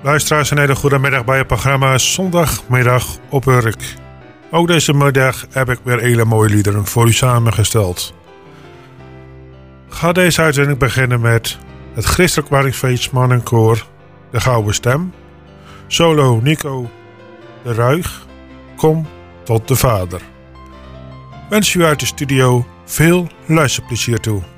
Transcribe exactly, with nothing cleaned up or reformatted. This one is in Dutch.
Luisteraars, een hele goede middag bij het programma Zondagmiddag op Urk. Ook deze middag heb ik weer hele mooie liederen voor u samengesteld. Ga deze uitzending beginnen met het Christelijk Warringfeest Mannenkoor De Gouden Stem, solo Nico de Ruig, Kom tot de Vader. Wens u uit de studio veel luisterplezier toe.